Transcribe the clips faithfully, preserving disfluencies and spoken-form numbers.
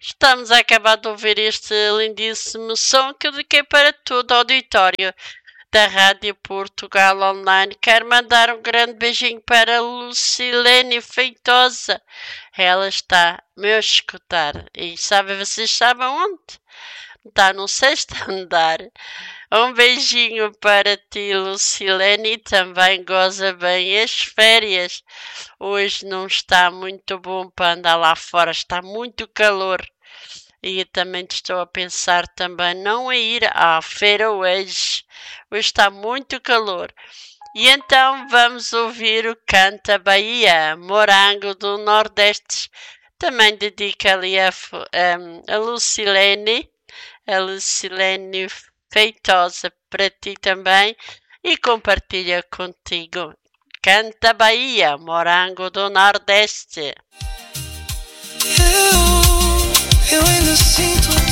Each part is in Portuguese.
Estamos a acabar de ouvir este lindíssimo som que eu dediquei para todo o auditório da Rádio Portugal Online. Quero mandar um grande beijinho para a Lucilene Feitosa. Ela está -me a escutar. E sabe, vocês sabem onde? Está no sexto andar. Um beijinho para ti, Lucilene, e também goza bem as férias. Hoje não está muito bom para andar lá fora, está muito calor. E eu também estou a pensar também não ir à feira hoje. Hoje está muito calor. E então vamos ouvir o Canta Bahia, Morango do Nordeste. Também dedica ali a, a, a Lucilene, a Lucilene Feitosa para ti também. E compartilha contigo. Canta Bahia, Morango do Nordeste. Eu ainda sinto a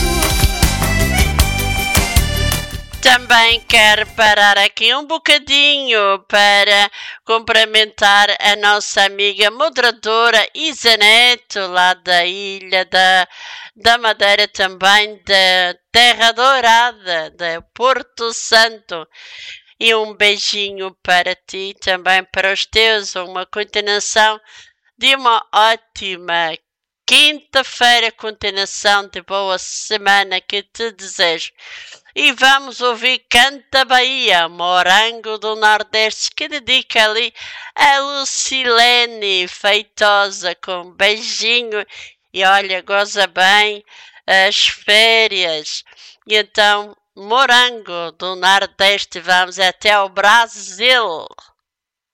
tua. Também quero parar aqui um bocadinho para cumprimentar a nossa amiga moderadora Isa Neto, lá da Ilha da, da Madeira, também da Terra Dourada, de Porto Santo. E um beijinho para ti, também para os teus, uma continuação de uma ótima quinta-feira, continuação de boa semana que te desejo. E vamos ouvir Canta Bahia, Morango do Nordeste, que dedica ali a Lucilene Feitosa, com um beijinho. E olha, goza bem as férias. E então, Morango do Nordeste, vamos até o Brasil.